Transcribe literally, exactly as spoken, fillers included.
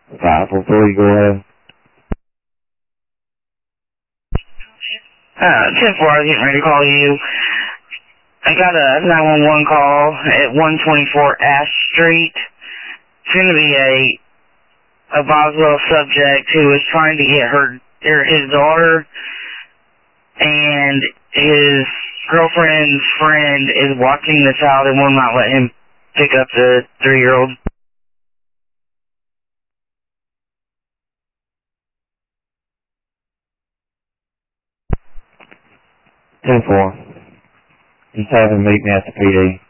five four three, go ahead. Uh, ten four, I was getting ready to call you. I got a nine one one call at one twenty-four Ash Street. It's going to be a, a Boswell subject who is trying to get her, her his daughter, and his girlfriend's friend is watching the child and will not let him pick up the three-year-old. ten four. Just have him meet me at the P D.